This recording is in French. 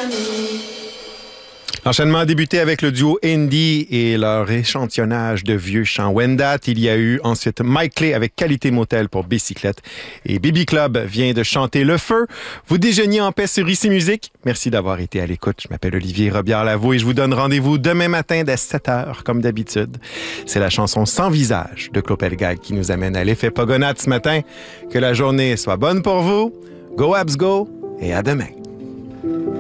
L'enchaînement a débuté avec le duo Indie et leur échantillonnage de vieux chants. Wendat, il y a eu ensuite Mike Clay avec Qualité Motel pour Bicyclette. Et Baby Club vient de chanter Le Feu. Vous déjeuniez en paix sur Ici Musique. Merci d'avoir été à l'écoute. Je m'appelle Olivier Robillard-Lavaux et je vous donne rendez-vous demain matin dès 7h, comme d'habitude. C'est la chanson Sans visage de Claude Pelgag qui nous amène à l'effet Pogonade ce matin. Que la journée soit bonne pour vous. Go Abs Go et à demain.